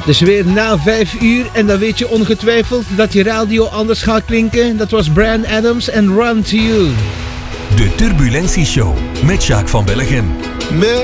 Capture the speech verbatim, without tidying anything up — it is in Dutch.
Dus weer na vijf uur en dan weet je ongetwijfeld dat je radio anders gaat klinken. Dat was Bryan Adams en Run to You. De Turbulentie Show met Jacques van Bellegem.